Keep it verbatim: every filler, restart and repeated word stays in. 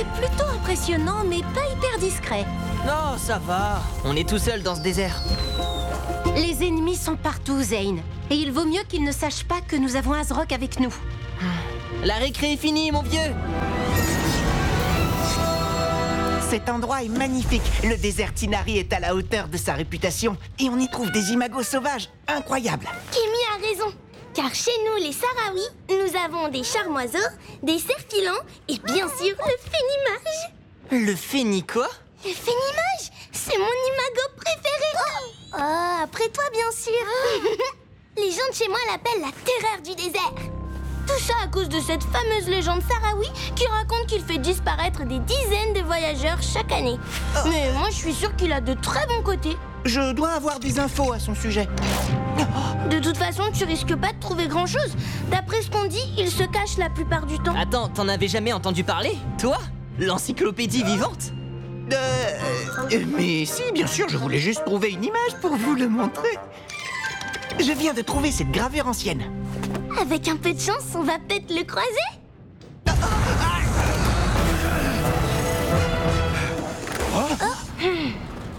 C'est plutôt impressionnant, mais pas hyper discret. Non, ça va. On est tout seul dans ce désert. Les ennemis sont partout, Zane. Et il vaut mieux qu'ils ne sachent pas que nous avons Azrock avec nous. La récré est finie, mon vieux. Cet endroit est magnifique. Le désert Tinari est à la hauteur de sa réputation. Et on y trouve des imagos sauvages incroyables. Kémy a raison. Car chez nous, les Sahraouis, nous avons des charmoiseaux, des cerfs filants et bien sûr le fénimage. Le féni quoi? Le fénimage, c'est mon imago préféré. Oh, après toi, bien sûr. Les gens de chez moi l'appellent la terreur du désert. Tout ça à cause de cette fameuse légende sahraoui qui raconte qu'il fait disparaître des dizaines de voyageurs chaque année. Oh. Mais moi, je suis sûre qu'il a de très bons côtés. Je dois avoir des infos à son sujet. De toute façon, tu risques pas de trouver grand-chose. D'après ce qu'on dit, il se cache la plupart du temps. Attends, t'en avais jamais entendu parler? Toi? L'encyclopédie vivante? Euh, euh, mais si, bien sûr, je voulais juste trouver une image pour vous le montrer. Je viens de trouver cette gravure ancienne. Avec un peu de chance, on va peut-être le croiser.